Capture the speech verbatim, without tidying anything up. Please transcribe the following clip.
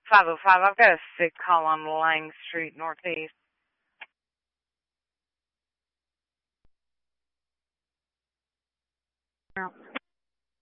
five oh five. I've got a sick call on Lang Street Northeast.